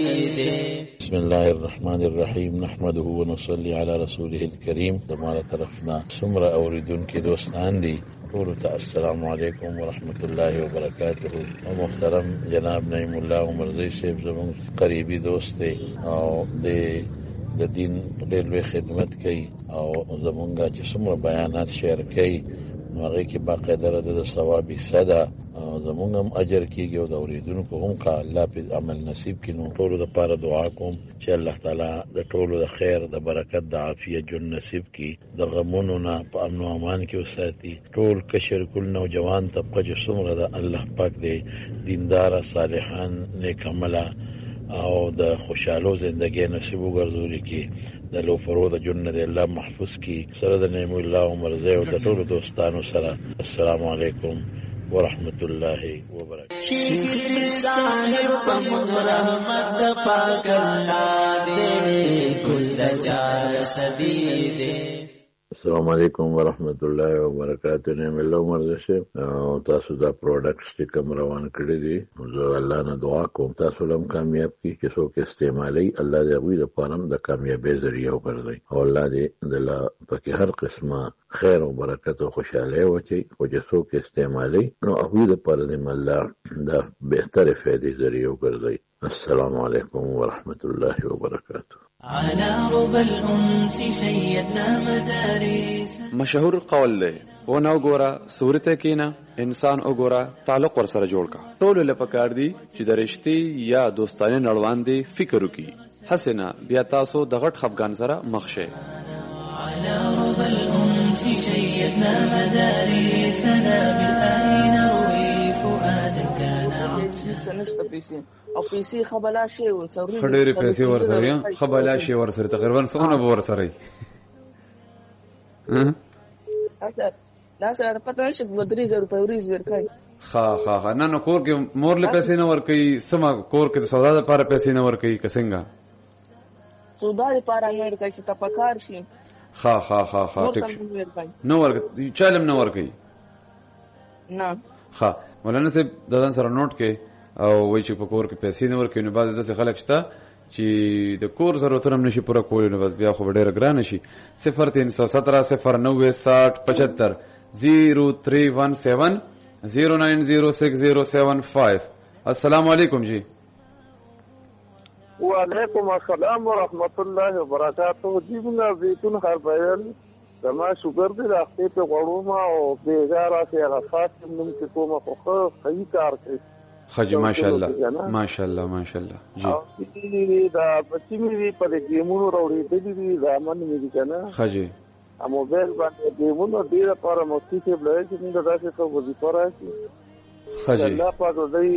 بسم الله الرحمن الرحیم نحمده ونصلي على رسوله الكريم. زموږ طرفنا څومره اوریدونکي دوستان دي ټول ته السلام علیکم ورحمت الله وبرکاته. او محترم جناب نعیم الله عمرزی صاحب زموږ قریبي دوست دی او د دین ډېر لوی خدمت کوي او زمونږه چې څومره بیانات شیر کوي هغه کې باقاعده د ثواب صدا او زمونږ هم اجر کیږي او د اوریدونکو هم کا الله په عمل نصیب کړي. نو ټول لپاره دعا کوم چې الله تعالی د ټولو د خیر د برکت د عافیت جن نصیب کړي، د غمونو نه په امن او امان کې وساتي. ټول کشر کل نوجوان طبقه چې څومره د الله پاک دی دیندار صالحان نیک عمله او د خوشاله زندګۍ نصیب وګرځولي کی د لو فرود جن د الله محفوظ کی سره د نعیم الله عمرزی او د ټولو دوستانو سره. السلام علیکم ورحمت الله وبرکاته. شیخ صاحب پمغ رحمت پاک اللہ دے کل چار صدی دے. السلام علیکم ورحمت الله وبرکاته. نعیم الله عمرزی او تاسو دا پروډکټس چې کوم روان کړی دي زه الله نه دعا کوم تاسو هم کامیاب کی چې څوک استعمالي الله دې هغوی لپاره هم د کامیابی ذریعہ وګرځي او الله دې دله پکې هر قسمه خیر او برکت او خوشاله وچی او چې څوک استعمالي نو هغوی لپاره دې الله دا بهتره فائدې ذریعہ وګرځي. السلام علیکم ورحمت الله وبرکاته. على رب الأنس شيدنا مدارس. مشهور قول دی ونه وګوره صورت کینا انسان وګوره تعلق ور سره جوړ کا. ټول له پکار دی چې د رښتې یا دوستانه نړوان دی فکر وکي حسنا بیا تاسو د غټ خفګان سره مخ شئ. على رب الأنس شيدنا مدارسنا بالآن نروي فؤادا كان سنشته پیسې او پیسې خبلا شي او ضروري خډېرې پیسې ورسره خبلا شي ورسره تقریبا څونه به ورسره اته دا سره پته نشي 3000 روپۍ ورځ ورکای. ها نه کور کې مور له پیسې نه ورکي سما کور کې سودا لپاره پیسې نه ورکي کسنګا سودا لپاره نه ورکای چې تپکار شي. ها ټیک نو ورکي چالم نه ورکي نه. ها مولانا صاحب ددان سره نوٹ کې او وای چې په کور کې پیسې نه ورکوي نو بعض داسې خلک شته چې د کور ضرورتونه هم نشي پوره کولی نو بس بیا خو به ډېره ګرانه شي. 0317 السلام علیکم جی. وعلیکم السلام ورحمت الله وبرکاته. جی موږ زیتون خربایل زما شوګر دې راځي په غوړوما او بیګارا سي غفاس نوم چې کومه خو صحیح کار کوي. خجی ماشاءالله جی دا بچی مې په دې ګیمونو راوړې دي دا من مې کنه خجی ا موبایل باندې ګیمونو ډیر لپاره موسیقي کې بلای چې موږ داسې څه وظیفه راځي خجی الله پاک دې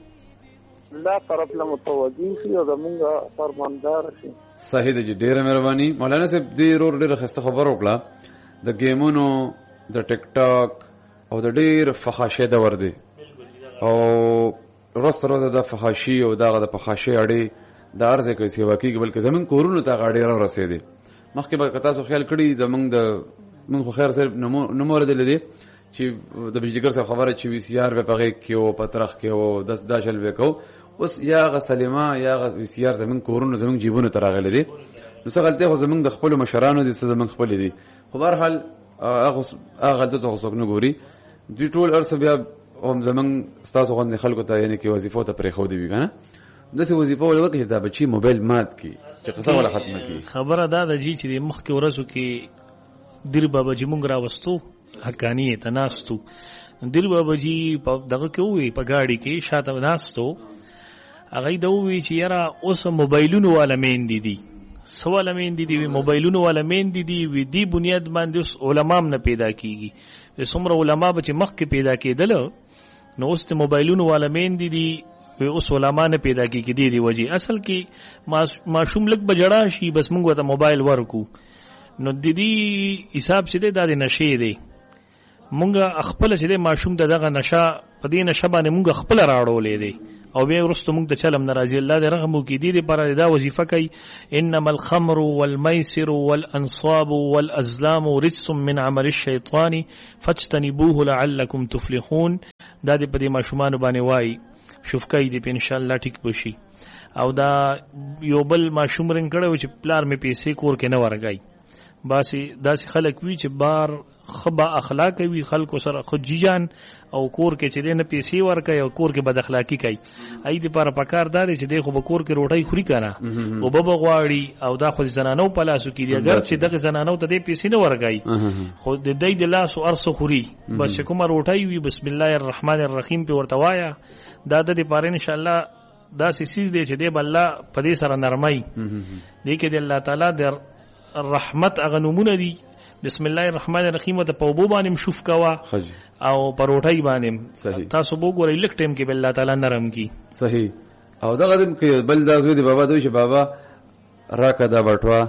لا طرف له متوجي شي او موږ فرماندار شي. صحیح دی ډیره مهرباني مولانا صاحب دې ډیره خسته خبر وکړه د ګیمونو د ټیک ټاک او د ډیر فحاشه د ور دي او روز د فحاشي او دغه د فحاشي اړې د ارزه کې سیوا کیږي بلکې زمون کورونو ته غاډې را رسیدي. مخکې به تاسو خیال کړی زمونږ د من خو خیر سره نمبر دلې چې د بجلیګر څخه خبره چې وی سی آر په پغې کې او پترخ کې او 10 داشل وکاو اوس یا غسلیما یا وی سی آر زمون کورونو زمون جیبونو ته راغلي دي. نو څه غلطي خو زمون د خپل مشرانو دي څه زمون خپل دي. خو بهر حال هغه غلطه څه څوک نه ګوري دوی ټول ارسه بیا هم زمون ستاسو غوښنه خلکو ته یعنی کې وظیفه ته پرې خو دی وی کنه دغه وظیفه ولکه دا بچي موبایل مات کی چې قصه ولا ختمه کی. خبره دا د جی چې مخ کې ورسو کې دیر بابا جی مونږ راوستو حقانی تناستو دیر بابا جی دغه کې وی په گاډي کې شاته ناستو هغه دا وی چې یاره اوس موبایلونو والا مین دي سوال مین دي موبایلونو والا مین دي وی دی بنیاد باندې علماء نه پیدا کیږي. څومره علما به چې مخ کې پیدا کېدل نو اوس ته موبایلونو والا مین دي اوس علما نه پیدا کیږي دی وجه اصل کې ماشوم لک بجړا شي بس موږ ته موبایل ورکو نو د دې حساب چې د نشې دی مونږ خپل چې د ماشوم دغه نشه په دې نشه باندې مونږ خپل راړولې دی او بیا ورسته مونږ ته چلم ناراضي الله دې رحم وکړي دې پر دا وظیفه کوي انما الخمر والميسر والانصاب والازلام رجس من عمل الشيطان فاجتنبوه لعلكم تفلحون دا دې په دې ماشومان باندې وای شوفکای دې په ان شاء الله ټیک بشي. او دا یو بل ماشوم رنګ کړو چې پلار مې پیسې کور کې نه ورګای داسې خلک وی چې بار خبا اخلاق وی خلکو سره خجیجان او کور کې چې نه پیسې ورکای او کور کې بد اخلاقی کوي ای دې پر پکار دار چې د خو به کور کې روټي خوري کنه او به غواړي او دا خو زنانو په لاسو کې دی اگر چې دغه زنانو ته دې پیسې نه ورګای خو د دې د لاس او ارسو خوري بس کوم روټي وی بسم الله الرحمن الرحیم په ورته وایا دا د دې پاره ان شاء الله دا سیس دی چې دې بل الله په دې سره نرمي دې کې د الله تعالی د رحمت اغنمونه دي بسم الله الرحمن الرحیم ته په بو باندې شوف کوا او پروټای باندې تاسو وګورئ لک ټیم کې الله تعالی نرم کی صحیح او دا غدم کې بل دا زوی دی بابا دوی چې بابا راکا دا بټوا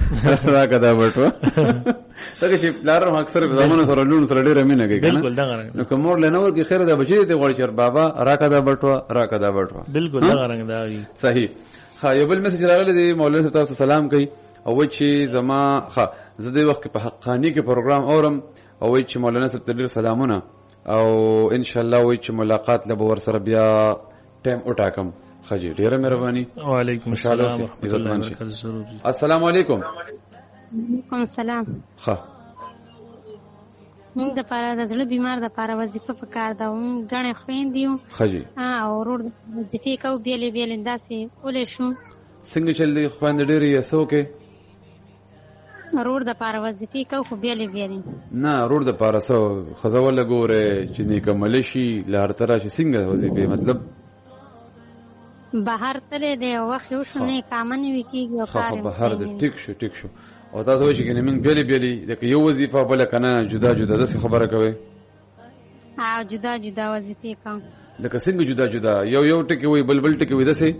دا چې لارم اکثر زمونه سره لون سره ډیر مینه کوي بالکل دا غره نو کومور لنور کې خیر دا بچی دی غوړي چې بابا راکا دا بټوا بالکل دا غره دا صحیح ها یو بل میسج راغلی دی مولوی صاحب تاسو سلام کوي او چې زما زه د وخت په حقانی کې پروګرام اورم او چې مولانا صاحب ته ډیر سلامونه او ان شاء الله وای چې ملاقات له ور سره بیا ټیم وټاکم خجی ډیره مهرباني وعلیکم السلام ورحمۃ اللہ وبرکاتہ السلام علیکم وعلیکم السلام ښه موږ د پاره د زړه بیمار د پاره وظیفه پکار دا غنه خويندیو خجی او ورور وظیفه کو بیل انداسې ولې شو څنګه چل دی خويند ډیره یې سو کې رور د پاره وظیفه کو خو بیل نه رور د پاره سو خزول ګوره چې نیکمل شي لار تر شي څنګه وظیفه مطلب بهر تل دی وخت یو شنه کامن وی کیږي او کار بهر د ټیک شو او تاسو چې کنه من بیلی د یو وظیفه بل کنه جدا د خبره کوي جدا وظیفه کوم لکه څنګه جدا یو ټکی وي بل ټکی وي دسه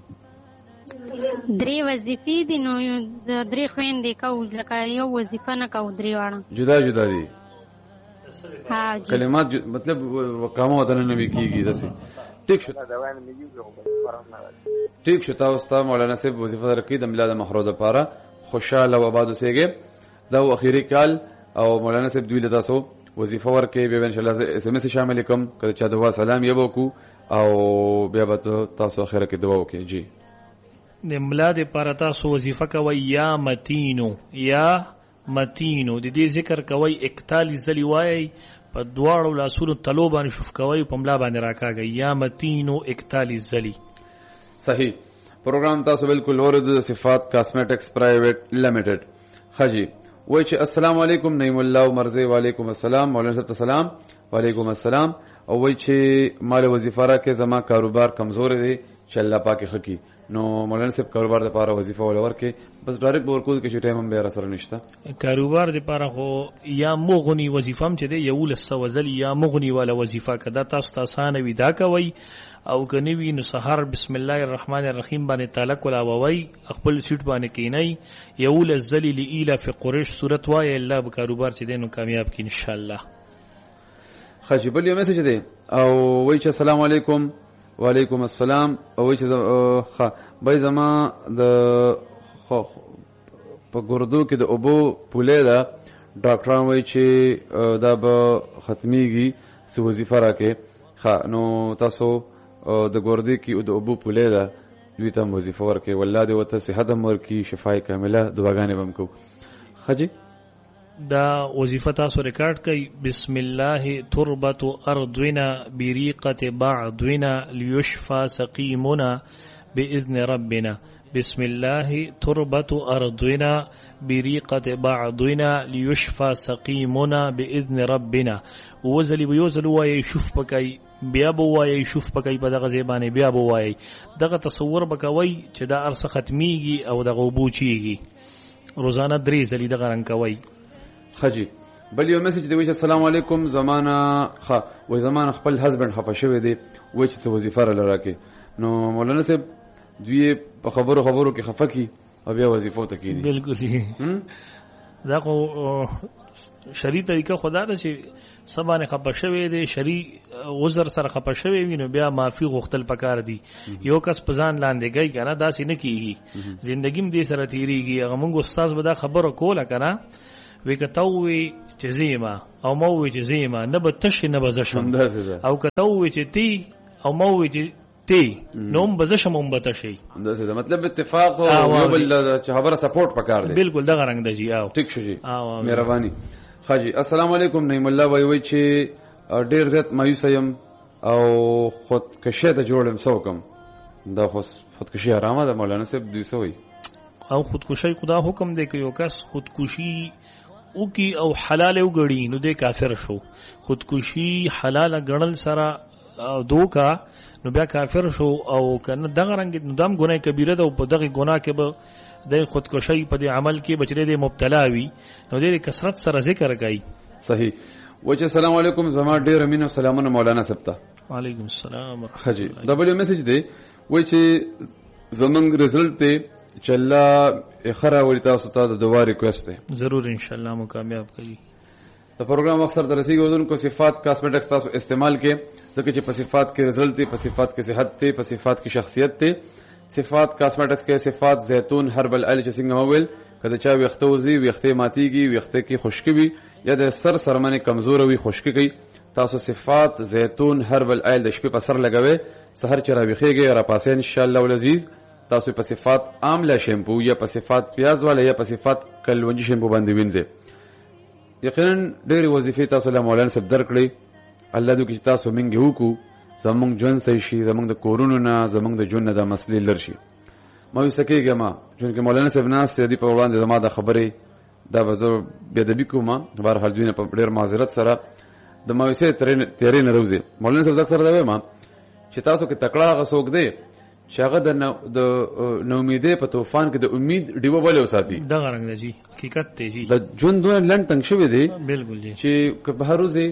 درې وظیفې دي نو درې خويندې کو لکه یو وظیفه نه کو درې واړه جدا دي کلمات مطلب وکامو ته نه وی کیږي دسه ټیک شو تاسو ته مولانا صاحب وظیفه درکې د میلاد محروده لپاره خوشاله و آباد اوسئ دا اخیری کال او مولانا صاحب دوی له تاسو وظیفه ورکې به ان شاء الله اس ام اس شامل کوم کله چې دوا سلام یې وکړو او بیا به تاسو اخره کې دوا وکړي جی د میلاد لپاره تاسو وظیفه کوي یا متینو د دې ذکر کوي 41 ځلی وایي په دواړو لاسونو تلو باندې شوف کوي په ملا باندې راکاږي یا متینو 41 ځلی صحیح پروگرام تاسو بالکل اورد صفات کاسمیټکس پرایویټ لیمیټډ خجی وای چې السلام علیکم نعیم الله مرزی وعلیکم السلام مولانا صاحب السلام وعلیکم السلام او وای چې مال وظیفه را کې زما کاروبار کمزور دی چې الله پاک خکی نو مولانا صاحب کاروبار د پاره وظیفه ولور کې بس ډایرکټ ورکو کې چې ټایم هم به سره نشته کاروبار د پاره خو یا مغنی وظیفه هم چې دی یو لسه وزل یا مغنی والا وظیفه کدا تاسو ته آسان وي دا کوي او کني وی نو سحر بسم الله الرحمن الرحیم باندې تعلق ولاوي خپل سیټ باندې کینای یو لزلی الیلا فی قریش سورۃ وای الله به کاروبار چې دینو کامیاب کی ان شاء الله خجبل یو میسج دی او وای چې السلام علیکم وعلیکم السلام او چې بای زما د په ګردو کې د ابو پوله دا ډاکټران وای چې دا به ختميږي سو وظیفه راکې نو تاسو د ګردې کې د ابو پوله دا دوی ته وظیفه ورکې والله دې وته صحت هم ورکې شفای کامله دعاګانې بم کو خجی دا وظیفه تاسو ریکارډ کړئ بسم الله تربه ارضنا بريقه بعضنا ليشفى سقيمنا باذن ربنا بسم الله تربه ارضنا بريقه بعضنا ليشفى سقيمنا باذن ربنا وزلی بيوزل وای شوف پکای بیا بو وای شوف پکای په دغه زبانه بیا بو وای دغه تصور بکوي چې دا ارسه ختميږي او دغه وبوچيږي روزانه درې ځلې دغه رنګ کوي خجی بل یو میسج دی چې السلام علیکم زمانه خپل هسبند خفه شوی دی و چې وظیفه را راکې نو مولانا صاحب دوی په خبرو کې خفه کی او بیا وظیفه ته کیدی بالکل دا خو شری طریقه خدا ده چې سبانه خفه شوی دی شری عذر سره خفه شوی وینو بیا معافي غوښتل پکار دی یو کس پزان لاندې گئی کنه داسې نه کیږي زندگیم دې سره تیریږي هغه موږ استاد به دا خبره کوله کنه وی کتاوی چې زیما او مو وی چې زیما نه به تش نه بزشم او کتاوی چې تی او مو وی چې تی نوم بزشم امبته شي دا مطلب اتفاق او یو بل چې خبره سپورټ پکار دی بالکل دغه رنگ دی جی. او ټیک شو جی مهرباني خاجي. السلام علیکم. نعیم الله وای چې ډیر زیات مایوس یم او خودکشي ته جوړم سوکم. دا خودکشي حرامه ده مولانا صاحب دوی سوی او خودکشي خدا حکم دی که یو کس خودکشي او کی او حلال وګړي نو د کافر شو. خودکشي حلال ګڼل سره دوکا نو بیا کافر شو او کنه دغه رنگ ندم ګناه کبیره ده او په دغه ګناه کې به د خودکشي په دې عمل کې بچره دې مبتلا وي نو دې کثرت سره ذکر کوي. صحیح. وجه السلام علیکم. زما ډیر امین او سلامونه مولانا صاحب ته. وعلیکم السلام ورحمۃ اللہ. حاجی دا بل میسج دی وای چې زمنګ رزلټ ته چې الله اخره ولې تاسو ته د دعا ریکوست دی. ضرور ان شاء الله مو کامیاب کړي. د پروګرام اکثر درسي غوډون کو صفات کاسمیټکس تاسو استعمال کې ځکه چې په صفات کې رزلټ دی، په صفات کې صحت دی، په صفات کې شخصیت دی. صفات کاسمیټکس کې صفات زیتون هربل ال چې څنګه مویل کله چا ویخته وزي ویخته ماتيږي ویخته کې خشکی وي یا د سر سرمنه کمزور وي خشکی کوي. تاسو صفات زیتون هربل ال د شپې په سر لګوي سحر چې راويخيږي را پاسه ان شاء الله ولعزيز. تاسو په صفات عامله شیمپو یا په صفات پیاز والا یا په صفات کلونجي شیمپو باندې وینځي. یقینا ډېری وظیفې تاسو له مولانا صاحب درکړي. الله دې چې تاسو منګي وکړو زمونږ ژوند صحیح شي، زمونږ د کورونو نه زمونږ د ژوند نه د مسلې لر شي. ما یو سکیږه ما چې مولانا صاحب ناس ته دې په وړاندې زما د خبرې دا وزو بيدبي کومه بهر حال دوی نه په ډېر معذرت سره د مایوسه تیرې نه روزي. مولانا صاحب اکثر دا وایم چې تاسو کې تکړه غسوک دی چې هغه د نو امیدې په طوفان کې د امید ډیوه بل وساتي. دغه رنگ دی جی حقیقت دی جی. د ژوند دونه لنډ تنګ شوی دی بالکل جی چې که به روزي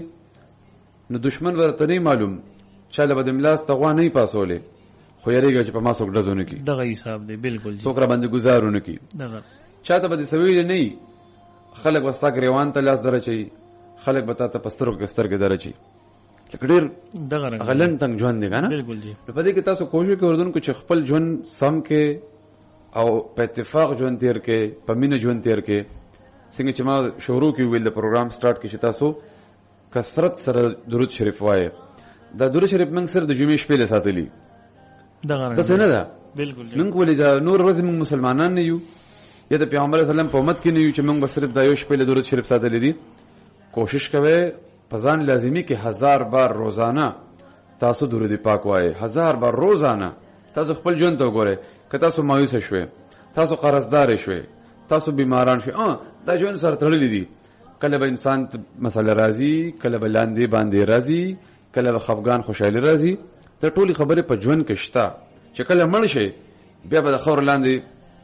نو دشمن ورته نه معلوم چاله بده ملاس تغوا نه پاسولې خو یریږي چې په ما څوک ډزونه کی. دغه حساب دی بالکل جی. څوک را باندې گزارونه کی. دغه چاته به سوي نه خلک وستا گریوان ته لاس درچي خلک به ته پسترو کې سترګې درچي ډېر دغه رنګ غلن تنګ ژوند دی کنه. بالکل جی. په دې کې تاسو کوشش کوئ چې خپل ژوند سم کې او په اتفاق ژوند تیر کې په مینه ژوند تیر کې څنګه چې ما شروع کې ویل د پروګرام سٹارټ کې چې تاسو کثرت سره درود شریف وایي. دا درود شریف موږ سره د جمعې شپې له ساتلی دغه رنګ تاسو نه ده بالکل جی. موږ ولې دا نور ورځې موږ مسلمانان نه یو یا د پیغمبر اسلام په امت کې نه یو چې موږ صرف د یو شپې له درود شریف ساتلی دي. کوشش کوئ پزان لازمی کې 1000 بار روزانه تاسو درود پاک وایي. 1000 بار روزانه تاسو خپل ژوند ته وګورئ. که تاسو مایوس شوئ، تاسو قرضدار شوئ، تاسو بیماران شوئ، دا ژوند سره تړلې دي. کله به انسان مسله راځي، کله به لاندې باندې راځي، کله به خفګان خوشاله راځي. ته ټولي خبره په ژوند کې شته چې کله مړ شي بیا به د خور لاندې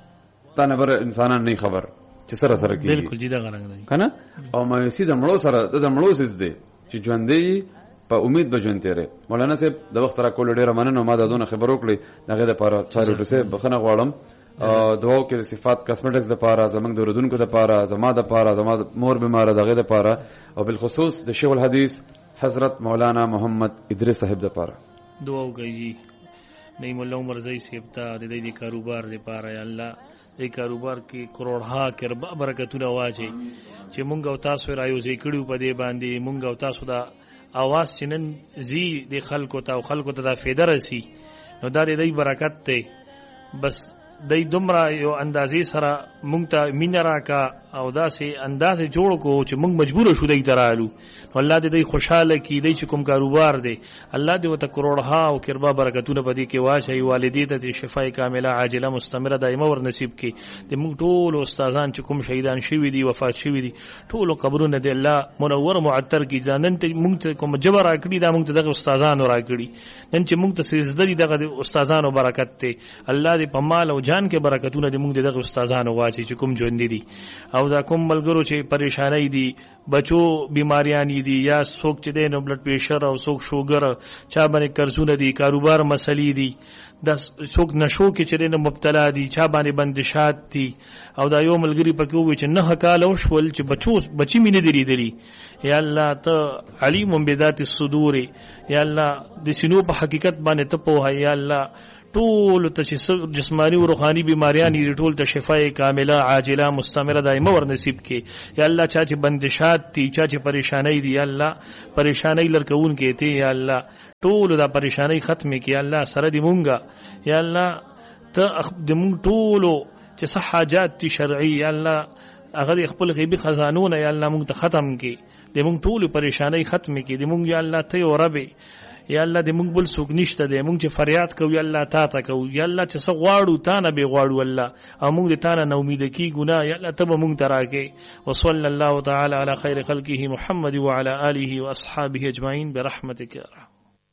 تنبر انسانان نه خبر چې سره سره کیږي. بالکل جی دغه رنګ دی کنه. او مایوسی د مړو سره د مړو سز دی چې ژوندې په امید به ژوند تیرې. مولانا صاحب د وخت را کول ډیره مننه. ما دا دونه خبرو کړې دغه د پاره ساري ټسه بخنه غواړم. دعا کې صفات کاسمیټکس د پاره زمنګ د ردونکو د پاره زما د پاره زما مور بیمار دغه د پاره او بالخصوص د شیخ الحدیث حضرت مولانا محمد ادریس صاحب د پاره دعا وکړي. نعیم الله مرزي صاحب ته د دې کاروبار لپاره یا الله د کاروبار کې کروڑها کې برکتونه واچي چې مونږ او تاسو رايوځي کړیو په دې باندې مونږ او تاسو دا اواز چنن زی د خلکو ته او خلکو ته دا فایده رسی نو دا دې برکت ته بس دای دومره یو اندازې سره مونږ ته مين راکا او داسې اندازې جوړ کو چې مونږ مجبور شو دای ترالو. الله دې خوشاله کی دای چې کوم کاروبار دی الله دې وته کروڑها او کربا برکتونه پدې کې واچي. والدې ته شفای کامله عاجله مستمره دایمه ور نصیب کی. دې مونږ ټول استادان چې کوم شهیدان شوی دي وفات شوی دي ټول قبرونه دې الله منور معطر کی. ځانن ته مونږ ته کوم جبر راکړي دا مونږ ته دغه استادانو راکړي. نن چې مونږ ته سجده دي دغه استادانو برکت ته الله دې په مال او جان کې برکتونه دې مونږ دغه استادانو واچي چې کوم ژوند دي او دا کوم ملګرو چې پریشانای دي بچو بیماریاں دي یا څوک چې د نو بلډ پریشر او څوک شوګر چا باندې قرضونه دي کاروبار مسلې دي د څوک نشو کې چې د مبتلا دي چا باندې بندشات دي او دا یو ملګری پکې وي چې نه کال او شول چې بچی مینه دي لري. یا الله ته علیم بذات الصدور. یا الله د سينو په حقیقت باندې ته په یا الله ټول ته چې جسمانی او روحاني بیماریاں دي ټول ته شفای کامله عاجله مستمره دایمه ور نصیب کې یا الله. چا چې بندشات دي، چا چې پریشانای دي، یا الله پریشانای لرکون کې ته یا الله ټول دا پریشانای ختمه کې یا الله. سره دی مونږه یا الله ته د مونږ ټول چې صح حاجات دي شرعي یا الله هغه خپل غیبی خزانونه یا الله مونږ ته ختم کې، د مونږ ټول پریشانای ختمه کې، د مونږ یا الله ته او رب یا الله د مونږ بل څوک نشته دی، مونږ چې فریاد کوو یا الله تا ته کوو یا الله چې څه غواړو تا نه به غواړو الله، او مونږ د تا نه امید کیږو نه یا الله ته به مونږ ته راکې. وصلی الله تعالی علی خیر خلقه محمد وعلى آله واصحابه اجمعین برحمتک.